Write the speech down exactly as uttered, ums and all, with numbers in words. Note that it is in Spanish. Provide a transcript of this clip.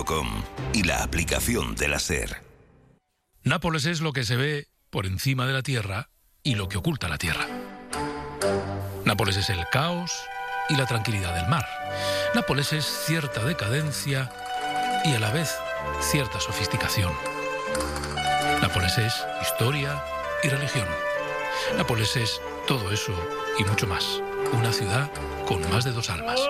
com y la aplicación de la SER. Nápoles es lo que se ve por encima de la tierra y lo que oculta la tierra. Nápoles es el caos y la tranquilidad del mar. Nápoles es cierta decadencia y a la vez cierta sofisticación. Nápoles es historia y religión. Nápoles es todo eso y mucho más. Una ciudad con más de dos almas.